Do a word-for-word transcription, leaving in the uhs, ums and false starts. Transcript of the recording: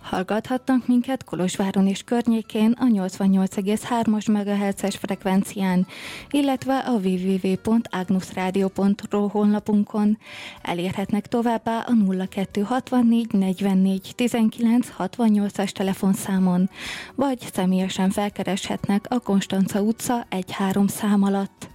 Hallgathatnak minket Kolozsváron és környékén a nyolcvannyolc egész hármas megahertzes frekvencián, illetve a double-u double-u double-u pont agnus rádió pont ro honlapunkon. Elérhetnek továbbá a nulla kettő hatvannégy negyvennégy tizenkilenc hatvannyolcas telefonszámon, vagy személyesen felkereshetnek a Konstanca utca egy három szám alatt.